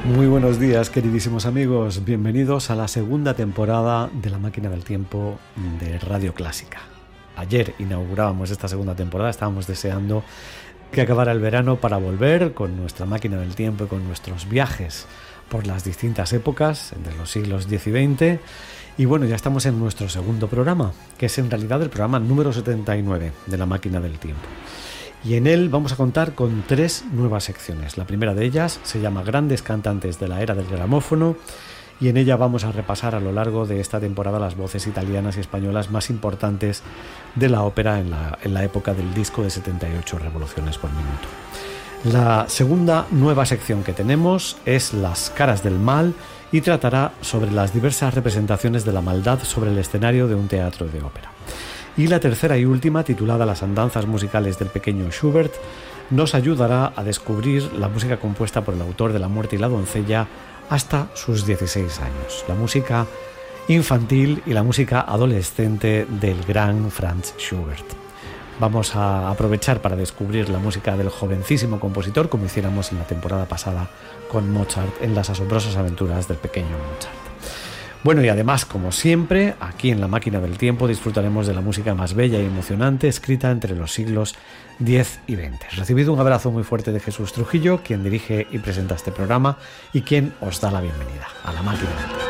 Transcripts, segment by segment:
Muy buenos días, queridísimos amigos. Bienvenidos a la segunda temporada de La Máquina del Tiempo de Radio Clásica. Ayer inaugurábamos esta segunda temporada, estábamos deseando que acabara el verano para volver con nuestra Máquina del Tiempo y con nuestros viajes por las distintas épocas, entre los siglos X y XX. Y bueno, ya estamos en nuestro segundo programa, que es en realidad el programa número 79 de La Máquina del Tiempo. Y en él vamos a contar con 3 nuevas secciones. La primera de ellas se llama Grandes cantantes de la era del gramófono, y en ella vamos a repasar a lo largo de esta temporada las voces italianas y españolas más importantes de la ópera en la época del disco de 78 revoluciones por minuto. La segunda nueva sección que tenemos es Las caras del mal, y tratará sobre las diversas representaciones de la maldad sobre el escenario de un teatro de ópera. Y la tercera y última, titulada Las andanzas musicales del pequeño Schubert, nos ayudará a descubrir la música compuesta por el autor de La muerte y la doncella hasta sus 16 años, la música infantil y la música adolescente del gran Franz Schubert. Vamos a aprovechar para descubrir la música del jovencísimo compositor, como hiciéramos en la temporada pasada con Mozart en Las asombrosas aventuras del pequeño Mozart. Bueno, y además, como siempre, aquí en La Máquina del Tiempo disfrutaremos de la música más bella y emocionante escrita entre los siglos X y XX. Recibido un abrazo muy fuerte de Jesús Trujillo, quien dirige y presenta este programa y quien os da la bienvenida a La Máquina del Tiempo.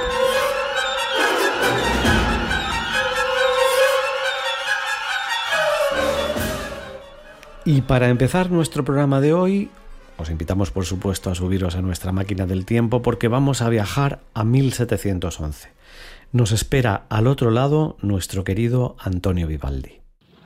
Y para empezar nuestro programa de hoy, os invitamos por supuesto a subiros a nuestra Máquina del Tiempo porque vamos a viajar a 1711. Nos espera al otro lado nuestro querido Antonio Vivaldi.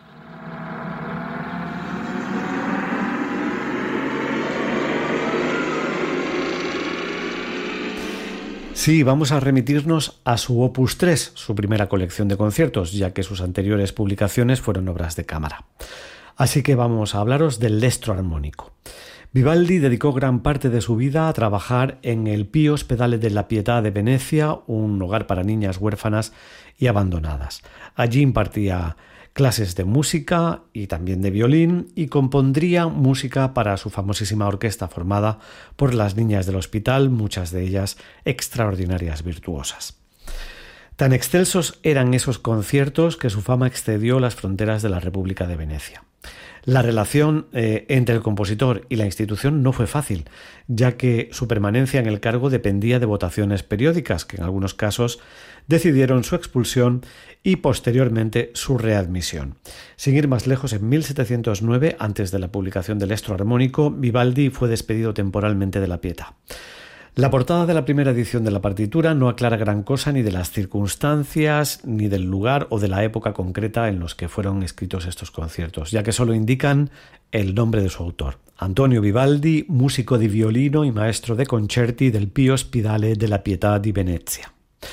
Sí, vamos a remitirnos a su Opus 3, su primera colección de conciertos, ya que sus anteriores publicaciones fueron obras de cámara. Así que vamos a hablaros del Lestro armónico. Vivaldi dedicó gran parte de su vida a trabajar en el Pio Ospedale della Pietà de Venecia, un hogar para niñas huérfanas y abandonadas. Allí impartía clases de música y también de violín y compondría música para su famosísima orquesta formada por las niñas del hospital, muchas de ellas extraordinarias virtuosas. Tan excelsos eran esos conciertos que su fama excedió las fronteras de la República de Venecia. La relación entre el compositor y la institución no fue fácil, ya que su permanencia en el cargo dependía de votaciones periódicas, que en algunos casos decidieron su expulsión y posteriormente su readmisión. Sin ir más lejos, en 1709, antes de la publicación del Lestro armónico, Vivaldi fue despedido temporalmente de la Pietà. La portada de la primera edición de la partitura no aclara gran cosa ni de las circunstancias, ni del lugar o de la época concreta en los que fueron escritos estos conciertos, ya que solo indican el nombre de su autor. Antonio Vivaldi, músico di violino y maestro de concerti del Pio Ospedale della Pietà di Venezia.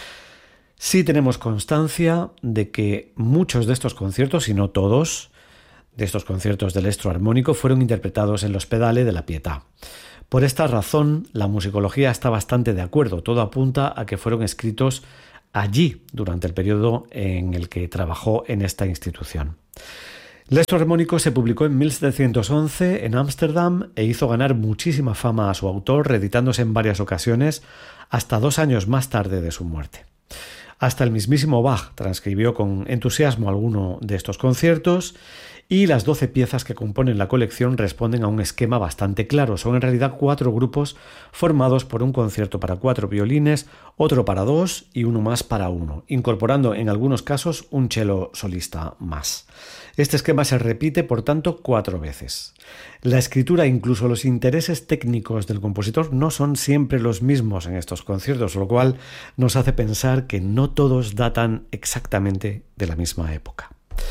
Sí tenemos constancia de que muchos de estos conciertos, si no todos, de estos conciertos del Lestro armónico fueron interpretados en el Ospedale della Pietà. Por esta razón, la musicología está bastante de acuerdo. Todo apunta a que fueron escritos allí durante el periodo en el que trabajó en esta institución. El Lestro armónico se publicó en 1711 en Ámsterdam e hizo ganar muchísima fama a su autor, reeditándose en varias ocasiones hasta 2 años más tarde de su muerte. Hasta el mismísimo Bach transcribió con entusiasmo alguno de estos conciertos, y las 12 piezas que componen la colección responden a un esquema bastante claro. Son en realidad 4 grupos formados por un concierto para 4 violines, otro para 2 y uno más para 1, incorporando en algunos casos un cello solista más. Este esquema se repite, por tanto, 4 veces. La escritura e incluso los intereses técnicos del compositor no son siempre los mismos en estos conciertos, lo cual nos hace pensar que no todos datan exactamente de la misma época.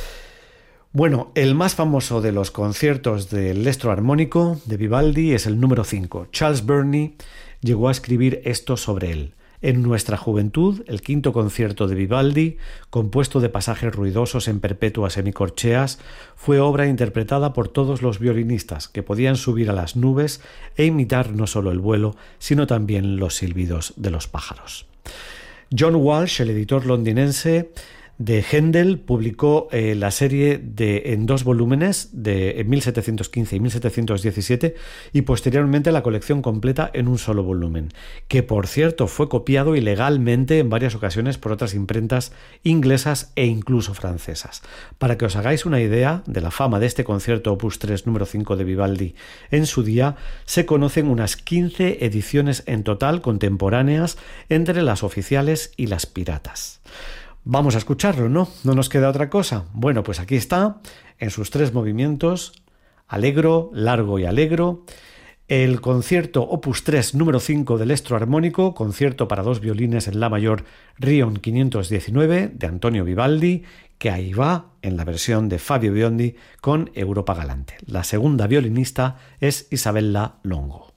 Bueno, el más famoso de los conciertos del Lestro armónico de Vivaldi es el número 5. Charles Burney llegó a escribir esto sobre él. En nuestra juventud, el quinto concierto de Vivaldi, compuesto de pasajes ruidosos en perpetuas semicorcheas, fue obra interpretada por todos los violinistas, que podían subir a las nubes e imitar no solo el vuelo, sino también los silbidos de los pájaros. John Walsh, el editor londinense, de Händel publicó la serie en 2 volúmenes en 1715 y 1717 y posteriormente la colección completa en un solo volumen, que por cierto fue copiado ilegalmente en varias ocasiones por otras imprentas inglesas e incluso francesas. Para que os hagáis una idea de la fama de este concierto Opus 3 número 5 de Vivaldi en su día, se conocen unas 15 ediciones en total contemporáneas entre las oficiales y las piratas. Vamos a escucharlo, ¿no? No nos queda otra cosa. Bueno, pues aquí está, en sus 3 movimientos, allegro, largo y allegro, el concierto Opus 3 número 5 del Electroarmónico, concierto para 2 violines en la mayor Rion 519 de Antonio Vivaldi, que ahí va en la versión de Fabio Biondi con Europa Galante. La segunda violinista es Isabella Longo.